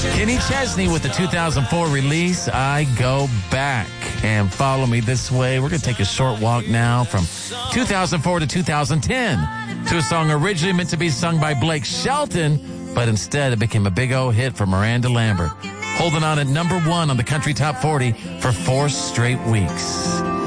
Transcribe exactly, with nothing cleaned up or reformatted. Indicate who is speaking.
Speaker 1: Kenny Chesney with the two thousand four release, I Go Back. And Follow Me This Way. We're going to take a short walk now from two thousand four to two thousand ten to a song originally meant to be sung by Blake Shelton, but instead it became a big old hit for Miranda Lambert, holding on at number one on the Country Top forty for four straight weeks.